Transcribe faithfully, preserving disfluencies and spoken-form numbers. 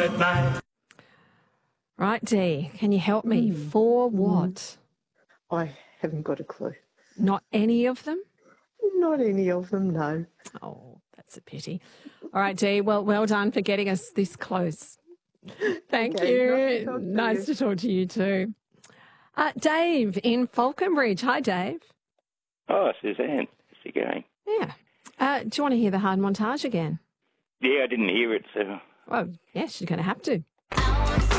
at night. Right, Dee, can you help me? Mm. For what? I haven't got a clue. Not any of them? Not any of them, no. Oh, that's a pity. All right, Dee, well, well done for getting us this close. Thank Okay, you. nice to talk to Nice you. to talk to you too. Uh, Dave in Falconbridge. Hi, Dave. Oh, Suzanne, how's it going? Yeah. Uh, do you want to hear the hard montage again? Yeah, I didn't hear it, so... Well, yes, you're going to have to.